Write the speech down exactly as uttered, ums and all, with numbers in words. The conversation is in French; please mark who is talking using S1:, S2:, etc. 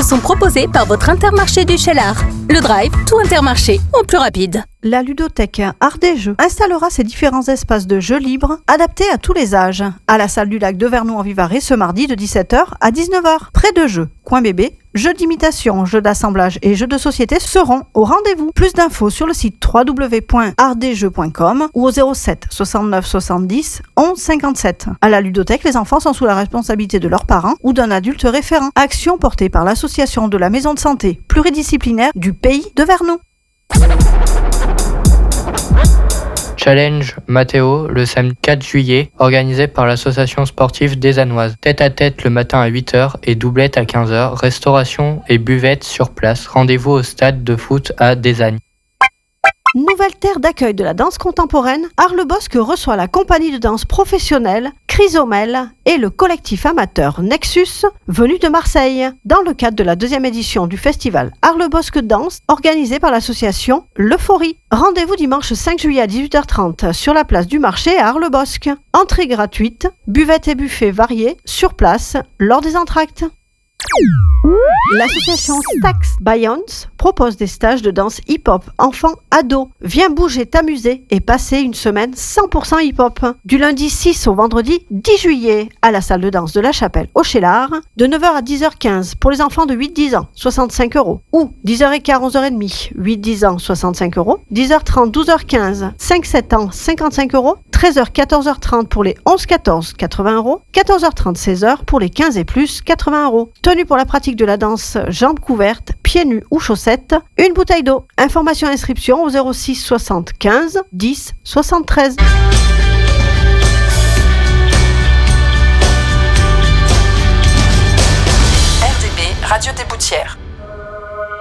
S1: sont proposés par votre Intermarché du Cheylard. Le Drive, tout Intermarché, en plus rapide.
S2: La ludothèque Art des Jeux installera ses différents espaces de jeux libres adaptés à tous les âges à la salle du lac de Vernoux-en-Vivarais ce mardi de dix-sept heures à dix-neuf heures. Près de jeux, coin bébé, jeux d'imitation, jeux d'assemblage et jeux de société seront au rendez-vous. Plus d'infos sur le site w w w point art des jeux point com ou au zéro sept soixante-neuf soixante-dix onze cinquante-sept. À la ludothèque, les enfants sont sous la responsabilité de leurs parents ou d'un adulte référent. Action portée par l'association de la maison de santé pluridisciplinaire du pays de Vernoux.
S3: Challenge Mathéo le samedi quatre juillet, organisé par l'association sportive des Annoises. Tête à tête le matin à huit heures et doublette à quinze heures. Restauration et buvette sur place. Rendez-vous au stade de foot à Désagne.
S2: Nouvelle terre d'accueil de la danse contemporaine, Arlebosc reçoit la compagnie de danse professionnelle Chrysomel et le collectif amateur Nexus venu de Marseille dans le cadre de la deuxième édition du festival Arlebosc Danse organisé par l'association L'Euphorie. Rendez-vous dimanche cinq juillet à dix-huit heures trente sur la place du marché à Arlebosc. Entrée gratuite, buvette et buffet variés sur place lors des entr'actes. L'association Stax Bayons propose des stages de danse hip-hop enfants-ados. Viens bouger, t'amuser et passer une semaine cent pour cent hip-hop. Du lundi six au vendredi dix juillet à la salle de danse de la Chapelle au Cheylard, de neuf heures à dix heures quinze pour les enfants de huit à dix ans, soixante-cinq euros. Ou dix heures quinze, onze heures trente, huit à dix ans, soixante-cinq euros. dix heures trente, douze heures quinze, cinq à sept ans, cinquante-cinq euros. treize heures, quatorze heures trente pour les onze à quatorze, quatre-vingts euros. quatorze heures trente, seize heures pour les quinze et plus, quatre-vingts euros. Tenue pour la pratique de la danse jambes couvertes, pieds nus ou chaussettes, une bouteille d'eau. Information et inscription au zéro six soixante-quinze dix soixante-treize.
S4: R D B, Radio des Boutières.